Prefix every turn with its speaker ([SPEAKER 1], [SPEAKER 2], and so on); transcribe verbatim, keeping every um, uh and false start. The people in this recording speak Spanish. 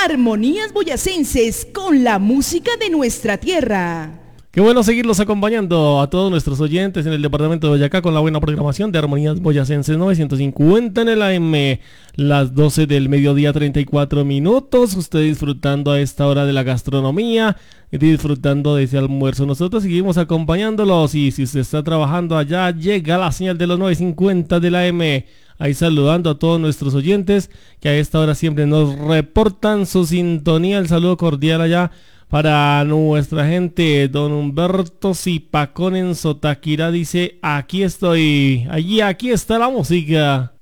[SPEAKER 1] Armonías Boyacenses con la música de nuestra tierra.
[SPEAKER 2] Qué bueno seguirlos acompañando a todos nuestros oyentes en el departamento de Boyacá con la buena programación de Armonías Boyacenses novecientos cincuenta en el A M, las doce del mediodía, treinta y cuatro minutos. Usted disfrutando a esta hora de la gastronomía, disfrutando de ese almuerzo. Nosotros seguimos acompañándolos y si usted está trabajando allá, llega la señal de los novecientos cincuenta del A M. Ahí saludando a todos nuestros oyentes que a esta hora siempre nos reportan su sintonía. El saludo cordial allá para nuestra gente. Don Humberto Zipacón en Sotaquirá dice: aquí estoy, allí, aquí está la música.